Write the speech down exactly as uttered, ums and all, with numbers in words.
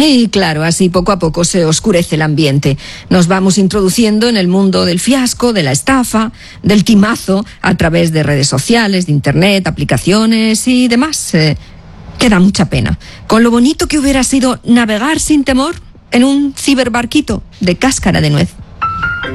Y claro, así poco a poco se oscurece el ambiente. Nos vamos introduciendo en el mundo del fiasco, de la estafa, del timazo, a través de redes sociales, de internet, aplicaciones y demás. Eh, que da mucha pena. Con lo bonito que hubiera sido navegar sin temor en un ciberbarquito de cáscara de nuez.